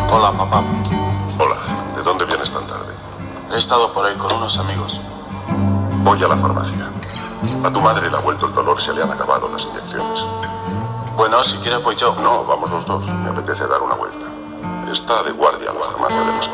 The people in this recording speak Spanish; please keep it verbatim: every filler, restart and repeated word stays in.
Hola, papá. Hola, ¿de dónde vienes tan tarde? He estado por ahí con unos amigos. Voy a la farmacia. A tu madre le ha vuelto el dolor, se le han acabado las inyecciones. Bueno, si quieres voy yo. No, vamos los dos. Me apetece dar una vuelta. Está de guardia la farmacia de las